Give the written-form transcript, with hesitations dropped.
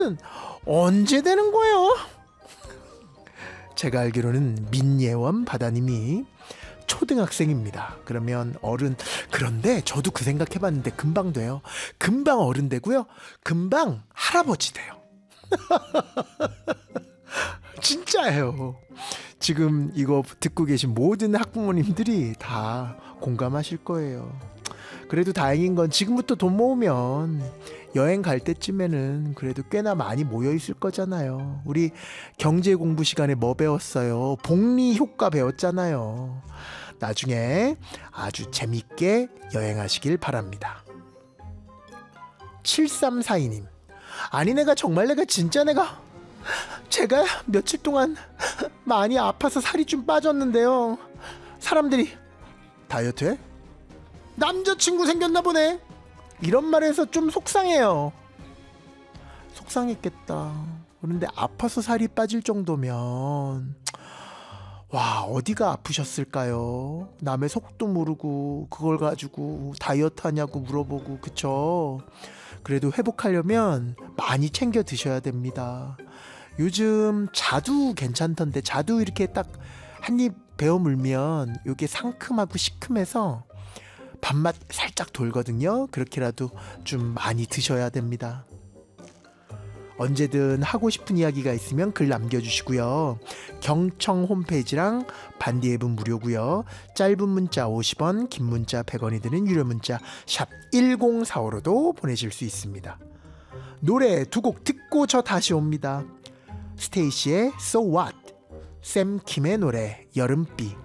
언제 되는 거예요? 제가 알기로는 민예원 바다님이 초등학생입니다. 그러면 어른, 그런데 저도 그 생각해봤는데 금방 돼요. 금방 어른 되고요. 금방 할아버지 돼요. 진짜예요. 지금 이거 듣고 계신 모든 학부모님들이 다 공감하실 거예요. 그래도 다행인 건 지금부터 돈 모으면 여행 갈 때쯤에는 그래도 꽤나 많이 모여 있을 거잖아요. 우리 경제 공부 시간에 뭐 배웠어요? 복리 효과 배웠잖아요. 나중에 아주 재밌게 여행하시길 바랍니다. 7342님, 아니 내가 정말 내가 진짜 제가 며칠 동안 많이 아파서 살이 좀 빠졌는데요. 사람들이 다이어트해? 남자친구 생겼나 보네. 이런 말에서 좀 속상해요. 속상했겠다. 그런데 아파서 살이 빠질 정도면 와, 어디가 아프셨을까요? 남의 속도 모르고 그걸 가지고 다이어트 하냐고 물어보고, 그쵸? 그래도 회복하려면 많이 챙겨 드셔야 됩니다. 요즘 자두 괜찮던데, 자두 이렇게 딱 한 입 베어 물면 이게 상큼하고 시큼해서 밥맛 살짝 돌거든요. 그렇게라도 좀 많이 드셔야 됩니다. 언제든 하고 싶은 이야기가 있으면 글 남겨주시고요. 경청 홈페이지랑 반디 앱은 무료고요. 짧은 문자 50원, 긴 문자 100원이 드는 유료 문자 샵 1045로도 보내실 수 있습니다. 노래 두 곡 듣고 저 다시 옵니다. 스테이시의 So What, 샘킴의 노래 여름비.